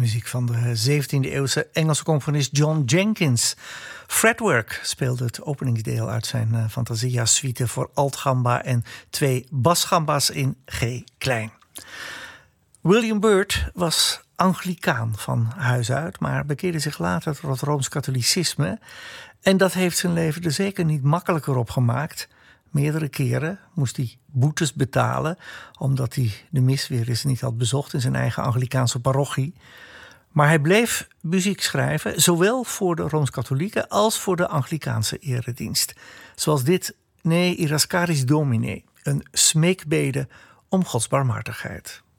Muziek van de 17e-eeuwse Engelse componist John Jenkins. Fretwork speelde het openingsdeel uit zijn Fantasia-suite voor altgamba en 2 basgamba's in G-klein. William Byrd was Anglicaan van huis uit, maar bekeerde zich later tot het Rooms-katholicisme. En dat heeft zijn leven er zeker niet makkelijker op gemaakt. Meerdere keren moest hij boetes betalen, omdat hij de mis weer eens niet had bezocht in zijn eigen Anglicaanse parochie. Maar hij bleef muziek schrijven, zowel voor de Rooms-Katholieken als voor de Anglicaanse eredienst. Zoals dit Ne Irascaris Domine, een smeekbede om Gods barmhartigheid.